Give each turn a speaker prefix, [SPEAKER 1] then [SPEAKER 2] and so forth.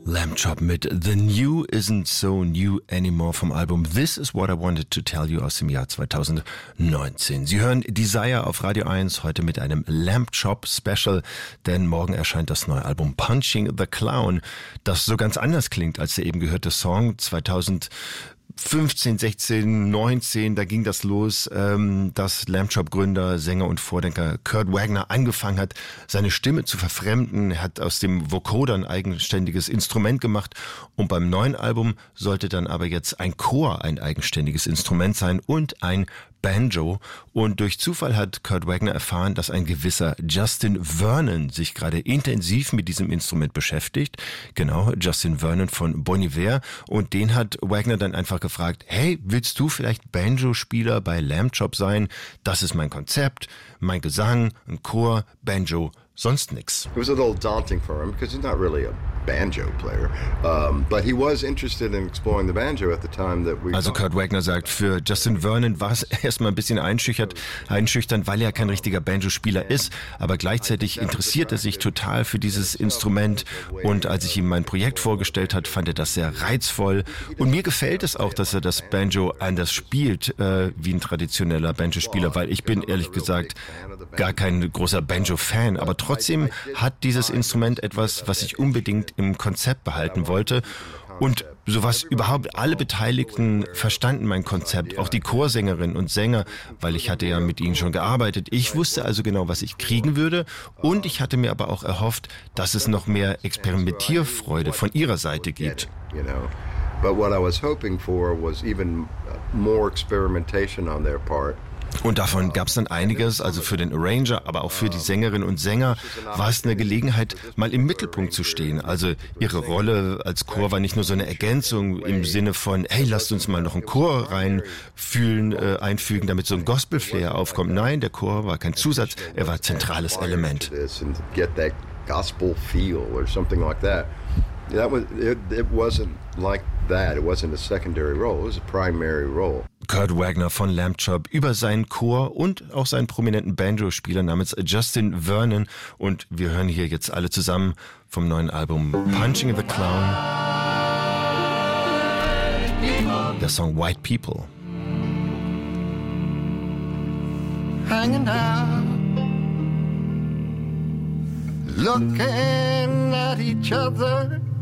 [SPEAKER 1] Lamb Chop mit The New Isn't So New Anymore vom Album This Is What I Wanted to Tell You aus dem Jahr 2019. Sie hören Desire auf Radio 1 heute mit einem Lamb Chop Special, denn morgen erscheint das neue Album Punching the Clown, das so ganz anders klingt als der eben gehörte Song 2015, 16, 19, da ging das los, dass Lamb Chop-Gründer, Sänger und Vordenker Kurt Wagner angefangen hat, seine Stimme zu verfremden. Er hat aus dem Vocoder ein eigenständiges Instrument gemacht und beim neuen Album sollte dann aber jetzt ein Chor ein eigenständiges Instrument sein und ein Banjo. Und durch Zufall hat Kurt Wagner erfahren, dass ein gewisser Justin Vernon sich gerade intensiv mit diesem Instrument beschäftigt. Genau, Justin Vernon von Bon Iver. Und den hat Wagner dann einfach gefragt, hey, willst du vielleicht Banjo-Spieler bei Lamb Chop sein? Das ist mein Konzept, mein Gesang, ein Chor, Banjo, sonst nix.
[SPEAKER 2] It was a little daunting for him because he's not really a banjo player, but he was interested in exploring the banjo at the time that we.
[SPEAKER 1] Also Kurt Wagner sagt, für Justin Vernon war es erstmal ein bisschen einschüchternd, weil er kein richtiger Banjo-Spieler ist, aber gleichzeitig interessiert er sich total für dieses Instrument und als ich ihm mein Projekt vorgestellt hat, fand er das sehr reizvoll und mir gefällt es auch, dass er das Banjo anders spielt wie ein traditioneller Banjo-Spieler, weil ich bin ehrlich gesagt gar kein großer Banjo-Fan, aber trotzdem hat dieses Instrument etwas, was ich unbedingt im Konzept behalten wollte. Und so was überhaupt alle Beteiligten verstanden mein Konzept, auch die Chorsängerinnen und Sänger, weil ich hatte ja mit ihnen schon gearbeitet. Ich wusste also genau, was ich kriegen würde und ich hatte mir aber auch erhofft, dass es noch mehr Experimentierfreude von ihrer Seite gibt.
[SPEAKER 2] But what I was hoping for was even more experimentation on their part.
[SPEAKER 1] Und davon gab es dann einiges, also für den Arranger, aber auch für die Sängerinnen und Sänger war es eine Gelegenheit, mal im Mittelpunkt zu stehen. Also ihre Rolle als Chor war nicht nur so eine Ergänzung im Sinne von, hey, lasst uns mal noch einen Chor einfügen, damit so ein Gospel-Flair aufkommt. Nein, der Chor war kein Zusatz, er war zentrales Element.
[SPEAKER 2] Gospel feel or something like that. It wasn't like that. It wasn't a secondary role. It was a primary role.
[SPEAKER 1] Kurt Wagner von Lamb Chop über seinen Chor und auch seinen prominenten Banjo-Spieler namens Justin Vernon. Und wir hören hier jetzt alle zusammen vom neuen Album Punching the Clown der Song White People.
[SPEAKER 3] Hanging out, looking at each other.